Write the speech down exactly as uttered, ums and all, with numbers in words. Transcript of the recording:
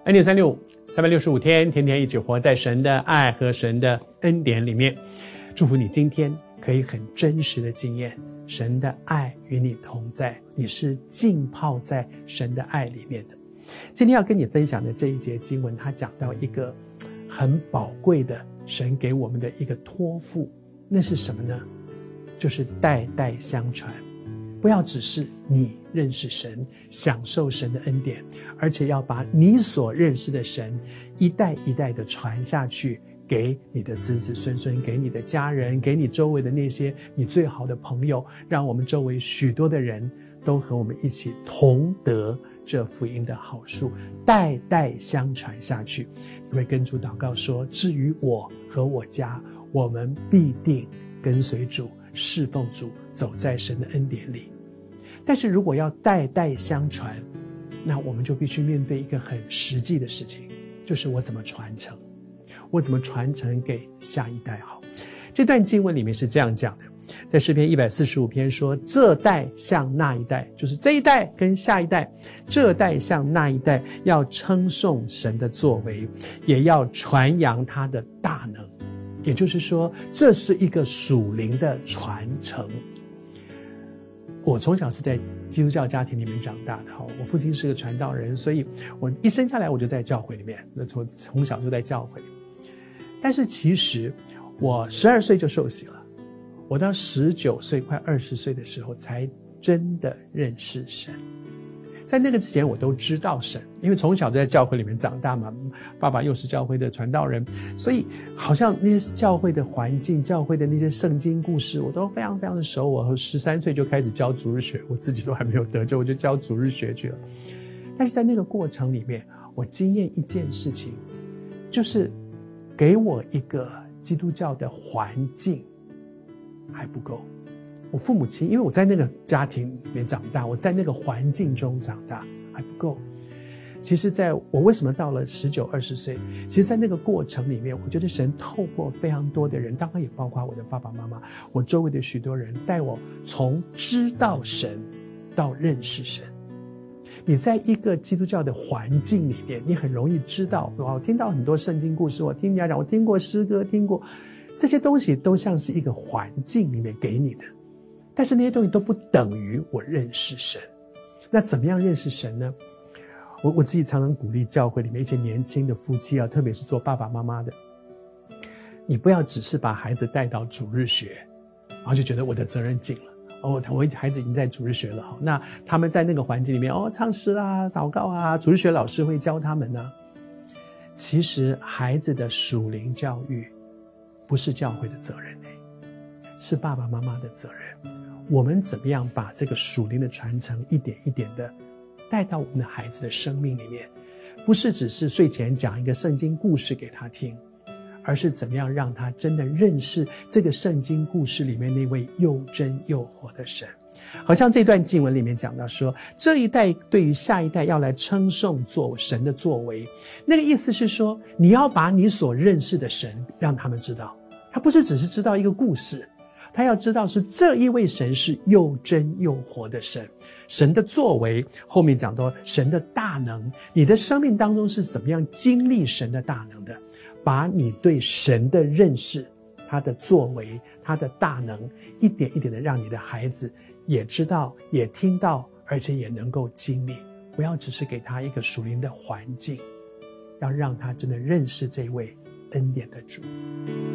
恩典三六五，三百六十五天，天天一起活在神的爱和神的恩典里面。祝福你今天可以很真实的经验神的爱与你同在，你是浸泡在神的爱里面的。今天要跟你分享的这一节经文，它讲到一个很宝贵的神给我们的一个托付，那是什么呢？就是代代相传。不要只是你认识神，享受神的恩典，而且要把你所认识的神一代一代的传下去，给你的子子孙孙，给你的家人，给你周围的那些你最好的朋友，让我们周围许多的人都和我们一起同得这福音的好处，代代相传下去。你会跟主祷告说，至于我和我家，我们必定跟随主，侍奉主，走在神的恩典里。但是如果要代代相传，那我们就必须面对一个很实际的事情，就是我怎么传承，我怎么传承给下一代好。这段经文里面是这样讲的，在诗篇一百四十五篇说，这代像那一代，就是这一代跟下一代，这代像那一代，要称颂神的作为，也要传扬他的大能。也就是说，这是一个属灵的传承。我从小是在基督教家庭里面长大的，我父亲是个传道人，所以我一生下来我就在教会里面，从从小就在教会。但是其实我十二岁就受洗了，我到十九岁快二十岁的时候才真的认识神。在那个之前我都知道神，因为从小就在教会里面长大嘛，爸爸又是教会的传道人，所以好像那些教会的环境，教会的那些圣经故事我都非常非常的熟。我十三岁就开始教主日学，我自己都还没有得救，我就教主日学去了。但是在那个过程里面，我经验一件事情，就是给我一个基督教的环境还不够。我父母亲，因为我在那个家庭里面长大，我在那个环境中长大，还不够。其实在我为什么到了十九二十岁，其实在那个过程里面，我觉得神透过非常多的人，当然也包括我的爸爸妈妈，我周围的许多人，带我从知道神到认识神。你在一个基督教的环境里面，你很容易知道，我听到很多圣经故事，我听人家讲，我听过诗歌，听过这些东西，都像是一个环境里面给你的。但是那些东西都不等于我认识神。那怎么样认识神呢？我我自己常常鼓励教会里面一些年轻的夫妻啊，特别是做爸爸妈妈的，你不要只是把孩子带到主日学，然后就觉得我的责任尽了。哦，我孩子已经在主日学了，好，那他们在那个环境里面，哦，唱诗啊，祷告啊，主日学老师会教他们啊。其实孩子的属灵教育不是教会的责任，是爸爸妈妈的责任。我们怎么样把这个属灵的传承一点一点的带到我们的孩子的生命里面，不是只是睡前讲一个圣经故事给他听，而是怎么样让他真的认识这个圣经故事里面那位又真又活的神。好像这段经文里面讲到说，这一代对于下一代要来称颂作神的作为，那个意思是说，你要把你所认识的神让他们知道，他不是只是知道一个故事，他要知道是这一位神是又真又活的神，神的作为，后面讲到神的大能，你的生命当中是怎么样经历神的大能的，把你对神的认识，他的作为，他的大能，一点一点的让你的孩子也知道，也听到，而且也能够经历。不要只是给他一个属灵的环境，要让他真的认识这位恩典的主。